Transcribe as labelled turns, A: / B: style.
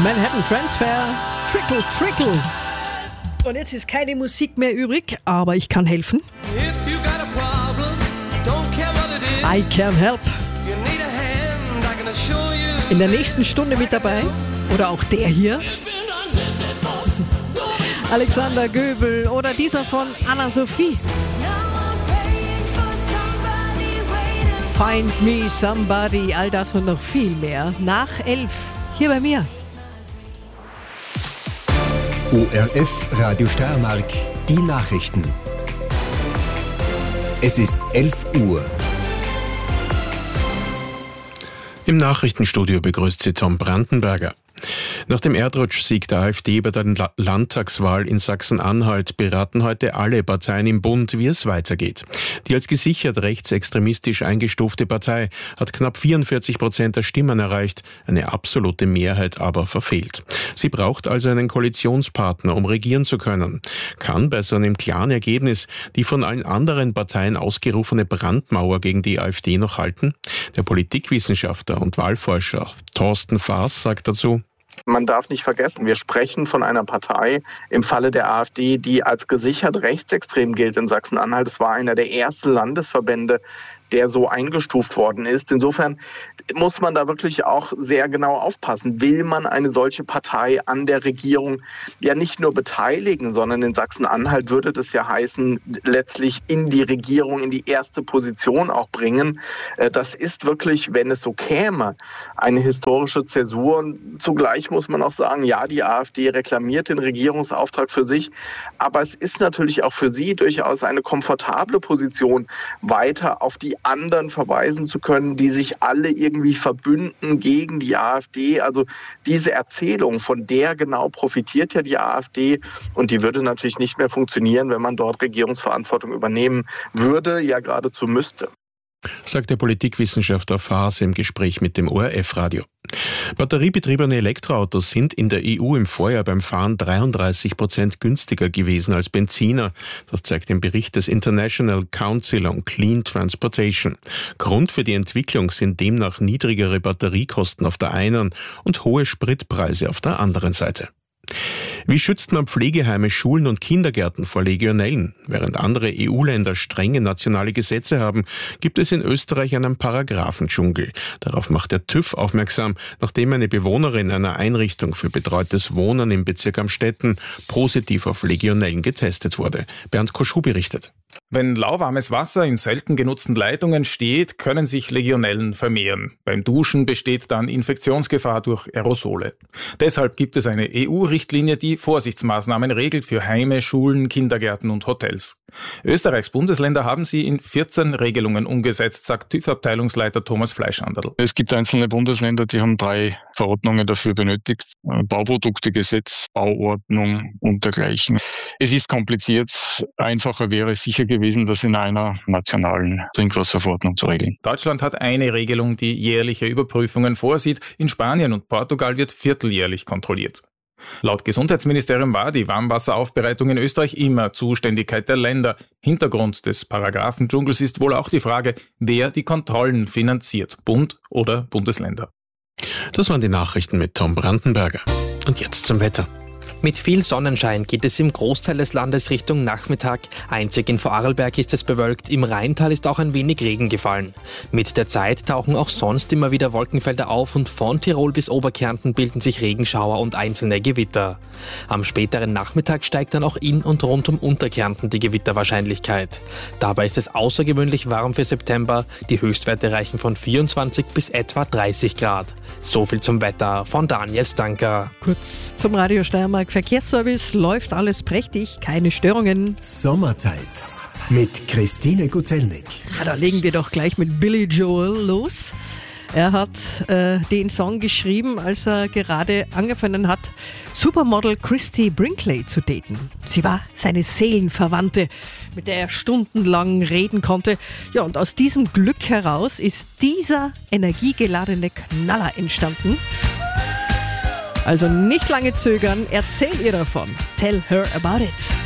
A: Manhattan Transfer, Trickle, Trickle. Und jetzt ist keine Musik mehr übrig, aber ich kann helfen. I can help. In der nächsten Stunde mit dabei, oder auch der hier, Alexander Göbel oder dieser von Anna-Sophie. Find me somebody, all das und noch viel mehr. Nach 11, hier bei mir.
B: ORF Radio Steiermark, die Nachrichten. Es ist 11 Uhr.
C: Im Nachrichtenstudio begrüßt Sie Tom Brandenberger. Nach dem Erdrutschsieg der AfD bei der Landtagswahl in Sachsen-Anhalt beraten heute alle Parteien im Bund, wie es weitergeht. Die als gesichert rechtsextremistisch eingestufte Partei hat knapp 44% der Stimmen erreicht, eine absolute Mehrheit aber verfehlt. Sie braucht also einen Koalitionspartner, um regieren zu können. Kann bei so einem klaren Ergebnis die von allen anderen Parteien ausgerufene Brandmauer gegen die AfD noch halten? Der Politikwissenschaftler und Wahlforscher Thorsten Faas sagt dazu:
D: Man darf nicht vergessen, wir sprechen von einer Partei im Falle der AfD, die als gesichert rechtsextrem gilt in Sachsen-Anhalt. Es war einer der ersten Landesverbände, der so eingestuft worden ist. Insofern muss man da wirklich auch sehr genau aufpassen. Will man eine solche Partei an der Regierung ja nicht nur beteiligen, sondern in Sachsen-Anhalt würde das ja heißen, letztlich in die Regierung, in die erste Position auch bringen. Das ist wirklich, wenn es so käme, eine historische Zäsur. Und zugleich muss man auch sagen, ja, die AfD reklamiert den Regierungsauftrag für sich, aber es ist natürlich auch für sie durchaus eine komfortable Position, weiter auf die anderen verweisen zu können, die sich alle irgendwie verbünden gegen die AfD. Also diese Erzählung, von der genau profitiert ja die AfD, und die würde natürlich nicht mehr funktionieren, wenn man dort Regierungsverantwortung übernehmen würde, ja geradezu müsste.
C: Sagt der Politikwissenschaftler Faas im Gespräch mit dem ORF-Radio. Batteriebetriebene Elektroautos sind in der EU im Vorjahr beim Fahren 33% günstiger gewesen als Benziner. Das zeigt ein Bericht des International Council on Clean Transportation. Grund für die Entwicklung sind demnach niedrigere Batteriekosten auf der einen und hohe Spritpreise auf der anderen Seite. Wie schützt man Pflegeheime, Schulen und Kindergärten vor Legionellen? Während andere EU-Länder strenge nationale Gesetze haben, gibt es in Österreich einen Paragraphendschungel. Darauf macht der TÜV aufmerksam, nachdem eine Bewohnerin einer Einrichtung für betreutes Wohnen im Bezirk Amstetten positiv auf Legionellen getestet wurde. Bernd Koschuh berichtet.
E: Wenn lauwarmes Wasser in selten genutzten Leitungen steht, können sich Legionellen vermehren. Beim Duschen besteht dann Infektionsgefahr durch Aerosole. Deshalb gibt es eine EU-Richtlinie, die Vorsichtsmaßnahmen regelt für Heime, Schulen, Kindergärten und Hotels. Österreichs Bundesländer haben sie in 14 Regelungen umgesetzt, sagt TÜV-Abteilungsleiter Thomas Fleischhandl.
F: Es gibt einzelne Bundesländer, die haben 3 Verordnungen dafür benötigt. Bauproduktegesetz, Bauordnung und dergleichen. Es ist kompliziert. Einfacher wäre sicher gewesen, das in einer nationalen Trinkwasserverordnung zu regeln.
E: Deutschland hat eine Regelung, die jährliche Überprüfungen vorsieht. In Spanien und Portugal wird vierteljährlich kontrolliert. Laut Gesundheitsministerium war die Warmwasseraufbereitung in Österreich immer Zuständigkeit der Länder. Hintergrund des Paragraphendschungels ist wohl auch die Frage, wer die Kontrollen finanziert, Bund oder Bundesländer.
C: Das waren die Nachrichten mit Tom Brandenberger. Und jetzt zum Wetter.
G: Mit viel Sonnenschein geht es im Großteil des Landes Richtung Nachmittag. Einzig in Vorarlberg ist es bewölkt, im Rheintal ist auch ein wenig Regen gefallen. Mit der Zeit tauchen auch sonst immer wieder Wolkenfelder auf und von Tirol bis Oberkärnten bilden sich Regenschauer und einzelne Gewitter. Am späteren Nachmittag steigt dann auch in und rund um Unterkärnten die Gewitterwahrscheinlichkeit. Dabei ist es außergewöhnlich warm für September. Die Höchstwerte reichen von 24 bis etwa 30 Grad. So viel zum Wetter von Daniel Stanker.
A: Kurz zum Radio Steiermark. Verkehrsservice, läuft alles prächtig, keine Störungen.
B: Sommerzeit mit Christine Guzelnik.
A: Ja, da legen wir doch gleich mit Billy Joel los. Er hat den Song geschrieben, als er gerade angefangen hat, Supermodel Christy Brinkley zu daten. Sie war seine Seelenverwandte, mit der er stundenlang reden konnte. Ja, und aus diesem Glück heraus ist dieser energiegeladene Knaller entstanden. Also nicht lange zögern, erzähl ihr davon. Tell her about it.